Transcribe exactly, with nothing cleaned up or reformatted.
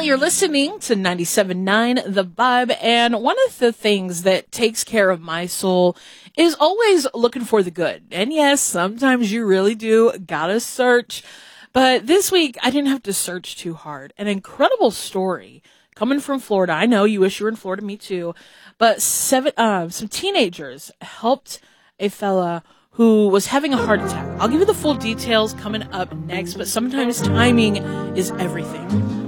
you're listening to ninety-seven point nine The Vibe, and one of the things that takes care of my soul is always looking for the good. And yes, sometimes you really do gotta search. But this week, I didn't have to search too hard. An incredible story coming from Florida. I know you wish you were in Florida, me too. But seven, uh, some teenagers helped a fella who was having a heart attack. I'll give you the full details coming up next, but sometimes timing is everything.